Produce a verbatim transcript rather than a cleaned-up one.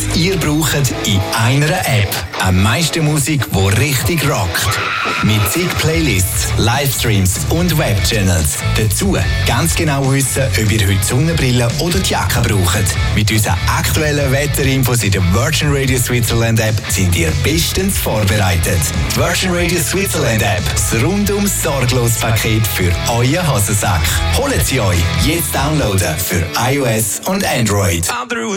ihr braucht, in einer App. Am meisten Musik, die richtig rockt. Mit zig Playlists, Livestreams und Webchannels. Dazu ganz genau wissen, ob ihr heute Sonnenbrille oder die Jacke braucht. Mit unseren aktuellen Wetterinfos in der Virgin Radio Switzerland App sind ihr bestens vorbereitet. Die Virgin Radio Switzerland App, das rundum sorglos Paket für euren Hosensack. Holt sie euch jetzt downloaden für iOS und Android.